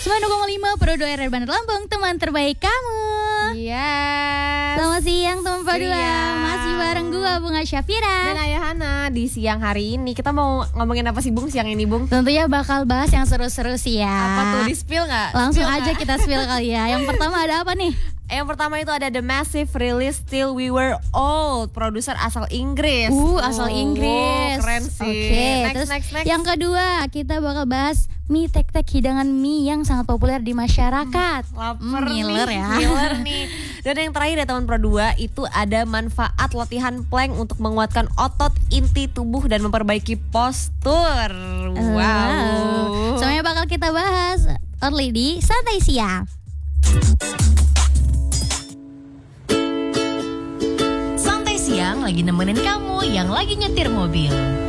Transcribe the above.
92,5 Pro 2 RR Bandar Lampung, teman terbaik kamu. Iya. Selamat siang teman Pro 2. Masih bareng gua Bunga Syafira Dan Ayah Hana. Di siang hari ini kita mau ngomongin apa sih Bung siang ini Bung? Tentunya bakal bahas yang seru-seru sih ya. Apa tuh, di spill gak? Langsung aja kita spill kali ya. Yang pertama ada apa nih? Yang pertama itu ada The Massive Release Till We Were Old, produser asal Inggris. Asal Inggris. Keren sih. Oke, terus yang kedua kita bakal bahas mie tek-tek, hidangan mie yang sangat populer di masyarakat. Laper ngiler nih, ya. ngiler nih. Dan yang terakhir dari teman Pro 2 itu ada manfaat latihan plank untuk menguatkan otot inti tubuh dan memperbaiki postur. Wow. Semuanya bakal kita bahas only di Santai Siang. Santai Siang lagi nemenin kamu yang lagi nyetir mobil.